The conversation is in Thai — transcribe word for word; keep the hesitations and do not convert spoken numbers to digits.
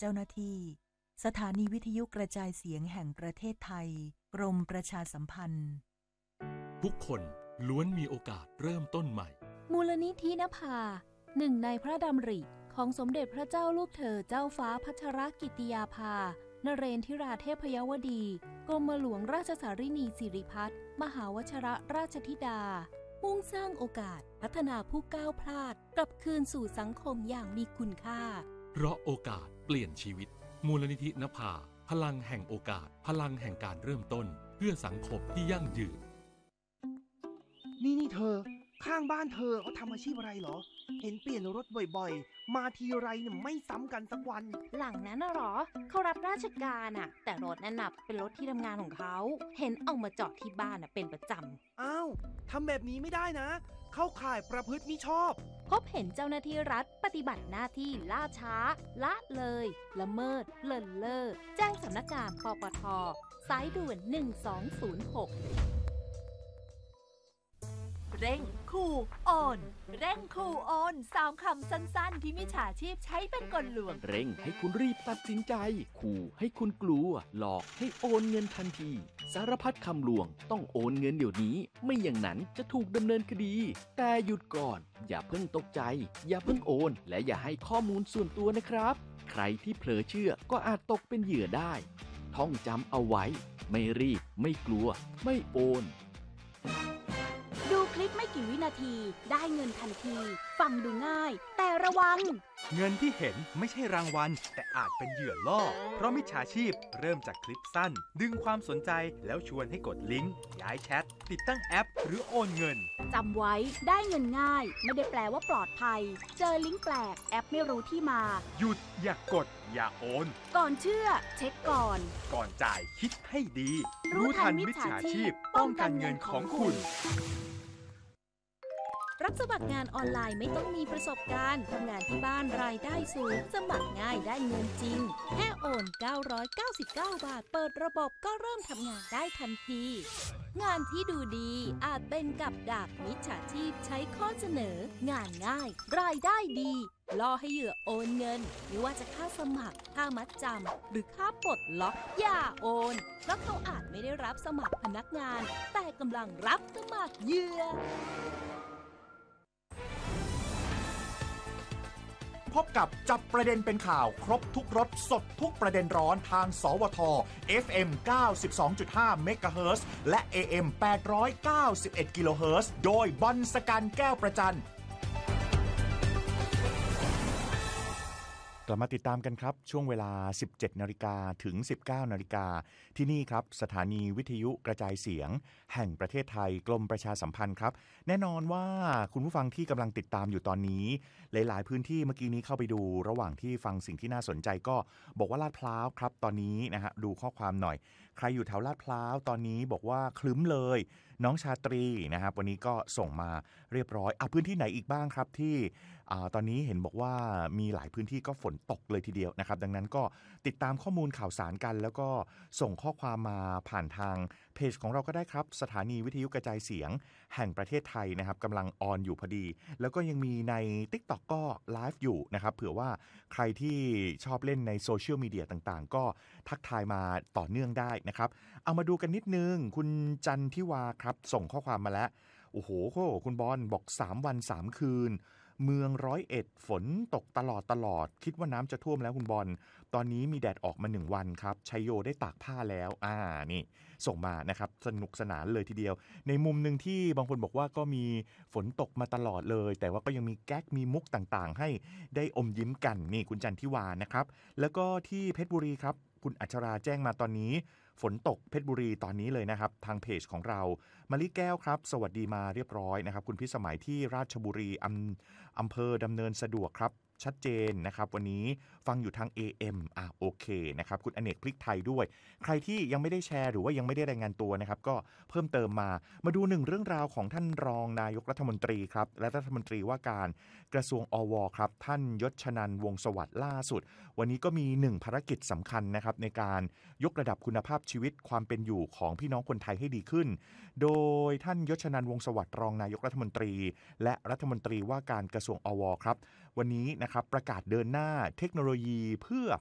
เจ้าหน้าที่สถานีวิทยุกระจายเสียงแห่งประเทศไทยกรมประชาสัมพันธ์ทุกคนล้วนมีโอกาสเริ่มต้นใหม่มูลนิธินภาหนึ่งในพระดำริของสมเด็จพระเจ้าลูกเธอเจ้าฟ้าพัชรกิติยาภานเรนทิราเทพยวดีกรมหลวงราชสารินีสิริพัฒน์มหาวชิรราชธิดามุ่งสร้างโอกาสพัฒนาผู้ก้าวพลาดกลับคืนสู่สังคมอย่างมีคุณค่าเพราะโอกาสเปลี่ยนชีวิตมูลนิธินภาพลังแห่งโอกาสพลังแห่งการเริ่มต้นเพื่อสังคมที่ยั่งยืนนี่นี่เธอข้างบ้านเธอเขาทำอาชีพอะไรเหรอเห็นเปลี่ยนรถบ่อยๆมาทีไรเนี่ยไม่ซ้ำกันสักวันหลังนั้นน่ะหรอเขารับราชการอ่ะแต่รถนั่นน่ะเป็นรถที่ทำงานของเขาเห็นเอามาจอดที่บ้านน่ะเป็นประจำอ้าวทำแบบนี้ไม่ได้นะเข้าข่ายประพฤติมิชอบพบเห็นเจ้าหน้าที่รัฐปฏิบัติหน้าที่ล่าช้าละเลยละเมิดเลินเล่อแจ้งสำนักงานปปท.สายด่วนหนึ่งสองศูนย์หกเร่งขู่โอนเร่งขู่โอนสามคำสั้นๆที่มิจฉาชีพใช้เป็นกลลวงเร่งให้คุณรีบตัดสินใจขู่ให้คุณกลัวหลอกให้โอนเงินทันทีสารพัดคำลวงต้องโอนเงินเดี๋ยวนี้ไม่อย่างนั้นจะถูกดำเนินคดีแต่หยุดก่อนอย่าเพิ่งตกใจอย่าเพิ่งโอนและอย่าให้ข้อมูลส่วนตัวนะครับใครที่เผลอเชื่อก็อาจตกเป็นเหยื่อได้ท่องจำเอาไว้ไม่รีบไม่กลัวไม่โอนดูคลิปไม่กี่วินาทีได้เงินทันทีฟังดูง่ายแต่ระวังเงินที่เห็นไม่ใช่รางวัลแต่อาจเป็นเหยื่อล่อเพราะมิจฉาชีพเริ่มจากคลิปสั้นดึงความสนใจแล้วชวนให้กดลิงก์ย้ายแชทติดตั้งแอปหรือโอนเงินจำไว้ได้เงินง่ายไม่ได้แปลว่าปลอดภัยเจอลิงก์แปลกแอปไม่รู้ที่มาหยุดอย่ากดอย่าโอนก่อนเชื่อเช็คก่อนก่อนจ่ายคิดให้ดีรู้ทันมิจฉาชีพป้องกันเงินของคุณรับสมัครงานออนไลน์ไม่ต้องมีประสบการณ์ทำงานที่บ้านรายได้สูงสมัครง่ายได้เงินจริงแค่โอนเก้าร้อยเก้าสิบเก้าบาทเปิดระบบก็เริ่มทำงานได้ทันทีงานที่ดูดีอาจเป็นกับดักมิจฉาชีพใช้ข้อเสนองานง่ายรายได้ดีล่อให้เหยื่อโอนเงินไม่ว่าจะค่าสมัครค่ามัดจำหรือค่าปลดล็อกอย่าโอนเพราะเขาอาจไม่ได้รับสมัครพนักงานแต่กำลังรับสมัครเหยื่อพบกับจับประเด็นเป็นข่าวครบทุกรสสดทุกประเด็นร้อนทางสวท เอฟ เอ็ม เก้าสิบสองจุดห้า เมกะเฮิรตซ์และ เอ เอ็ม แปดร้อยเก้าสิบเอ็ด กิโลเฮิรตซ์โดยบรรสกันแก้วประจันกลับมาติดตามกันครับช่วงเวลา สิบเจ็ดนาฬิกา ถึง สิบเก้านาฬิกาที่นี่ครับสถานีวิทยุกระจายเสียงแห่งประเทศไทยกรมประชาสัมพันธ์ครับแน่นอนว่าคุณผู้ฟังที่กำลังติดตามอยู่ตอนนี้หลายๆพื้นที่เมื่อกี้นี้เข้าไปดูระหว่างที่ฟังสิ่งที่น่าสนใจก็บอกว่าลาดพร้าวครับตอนนี้นะฮะดูข้อความหน่อยใครอยู่แถวลาดพร้าวตอนนี้บอกว่าคลึ้มเลยน้องชาตรีนะครับวันนี้ก็ส่งมาเรียบร้อยอ่ะพื้นที่ไหนอีกบ้างครับที่อ่าตอนนี้เห็นบอกว่ามีหลายพื้นที่ก็ฝนตกเลยทีเดียวนะครับดังนั้นก็ติดตามข้อมูลข่าวสารกันแล้วก็ส่งข้อความมาผ่านทางเพจของเราก็ได้ครับสถานีวิทยุกระจายเสียงแห่งประเทศไทยนะครับกำลังออนอยู่พอดีแล้วก็ยังมีใน TikTok ก็ไลฟ์อยู่นะครับเผื่อว่าใครที่ชอบเล่นในโซเชียลมีเดียต่างๆก็ทักทายมาต่อเนื่องได้นะครับเอามาดูกันนิดนึงคุณจันทิวาครับส่งข้อความมาแล้วโอ้โหคุณบอลบอกสามวันสามคืนเมืองร้อยเอ็ดฝนตกตลอดตลอดคิดว่าน้ำจะท่วมแล้วคุณบอลตอนนี้มีแดดออกมาหนึ่งวันครับชัยโยได้ตากผ้าแล้วอ่านี่ส่งมานะครับสนุกสนานเลยทีเดียวในมุมหนึ่งที่บางคนบอกว่าก็มีฝนตกมาตลอดเลยแต่ว่าก็ยังมีแก๊กมีมุกต่างๆให้ได้อมยิ้มกันนี่คุณจันทิวานะครับแล้วก็ที่เพชรบุรีครับคุณอัชราแจ้งมาตอนนี้ฝนตกเพชรบุรีตอนนี้เลยนะครับทางเพจของเรามะลิแก้วครับสวัสดีมาเรียบร้อยนะครับคุณพิสมัยที่ราชบุรีอำอำเภอดำเนินสะดวกครับชัดเจนนะครับวันนี้ฟังอยู่ทาง เอ เอ็ม อ่ะโอเคนะครับคุณอเนกพริกไทยด้วยใครที่ยังไม่ได้แชร์หรือว่ายังไม่ได้รายงานตัวนะครับก็เพิ่มเติมมามาดูหนึ่งเรื่องราวของท่านรองนายกรัฐมนตรีครับและรัฐมนตรีว่าการกระทรวงอวครับท่านยศชนันท์วงศ์สวัสดิ์ล่าสุดวันนี้ก็มีหนึ่งภารกิจสำคัญนะครับในการยกระดับคุณภาพชีวิตความเป็นอยู่ของพี่น้องคนไทยให้ดีขึ้นโดยท่านยศชนันท์วงศ์สวัสดิ์รองนายกรัฐมนตรีและรัฐมนตรีว่าการกระทรวงอวครับวันนี้นะครับประกาศเดินหน้าเทคโนโลยีเพื่อ